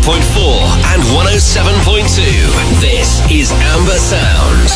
and 107.2. This is Amber Sound.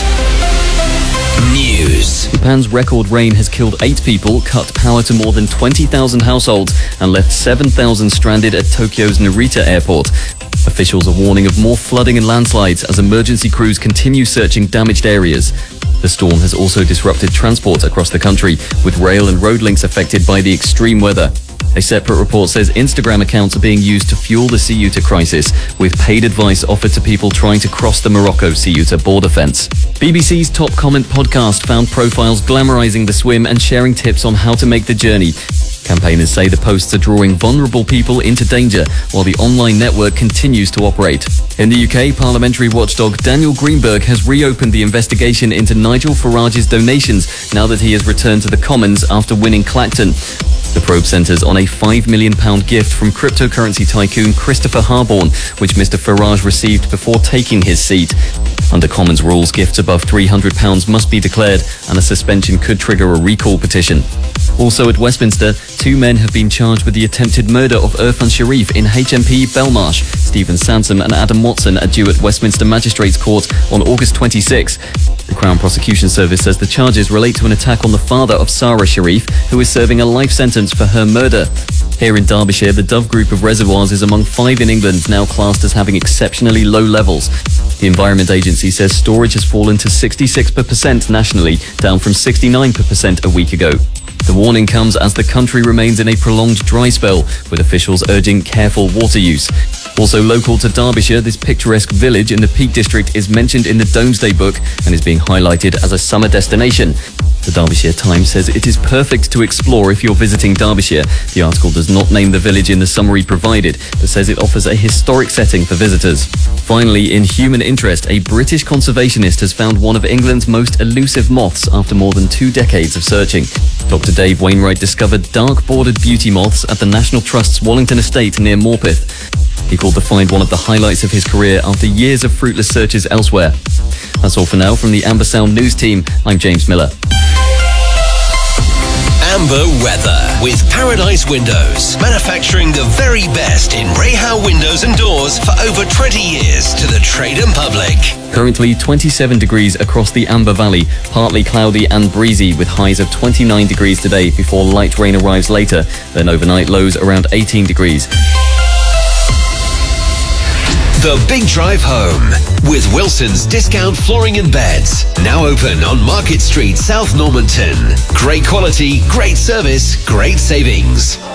News. Japan's record rain has killed 8 people, cut power to more than 20,000 households, and left 7,000 stranded at Tokyo's Narita airport. Officials are warning of more flooding and landslides as emergency crews continue searching damaged areas. The storm has also disrupted transport across the country, with rail and road links affected by the extreme weather. A separate report says Instagram accounts are being used to fuel the Ceuta crisis, with paid advice offered to people trying to cross the Morocco-Ceuta border fence. BBC's Top Comment podcast found profiles glamorizing the swim and sharing tips on how to make the journey. Campaigners say the posts are drawing vulnerable people into danger, while the online network continues to operate. In the UK, parliamentary watchdog Daniel Greenberg has reopened the investigation into Nigel Farage's donations now that he has returned to the Commons after winning Clacton. The probe centres on a £5 million gift from cryptocurrency tycoon Christopher Harborne, which Mr Farage received before taking his seat. Under Commons rules, gifts above £300 must be declared, and a suspension could trigger a recall petition. Also at Westminster, 2 men have been charged with the attempted murder of Irfan Sharif in HMP Belmarsh. Stephen Sansom and Adam Watson are due at Westminster Magistrates Court on August 26. The Crown Prosecution Service says the charges relate to an attack on the father of Sarah Sharif, who is serving a life sentence for her murder. Here in Derbyshire, the Dove Group of reservoirs is among 5 in England now classed as having exceptionally low levels. The Environment Agency says storage has fallen to 66% nationally, down from 69% a week ago. The warning comes as the country remains in a prolonged dry spell, with officials urging careful water use. Also local to Derbyshire, this picturesque village in the Peak District is mentioned in the Domesday Book and is being highlighted as a summer destination. The Derbyshire Times says it is perfect to explore if you're visiting Derbyshire. The article does not name the village in the summary provided, but says it offers a historic setting for visitors. Finally, in human interest, a British conservationist has found one of England's most elusive moths after more than 2 decades of searching. Dr. Dave Wainwright discovered dark-bordered beauty moths at the National Trust's Wallington estate near Morpeth. He called the find one of the highlights of his career after years of fruitless searches elsewhere. That's all for now from the Amber Sound News team. I'm James Miller. Amber weather with Paradise Windows, manufacturing the very best in Rahal windows and doors for over 20 years to the trade and public. Currently 27 degrees across the Amber Valley, partly cloudy and breezy with highs of 29 degrees today before light rain arrives later, then overnight lows around 18 degrees. The Big Drive Home with Wilson's Discount Flooring and Beds. Now open on Market Street, South Normanton. Great quality, great service, great savings.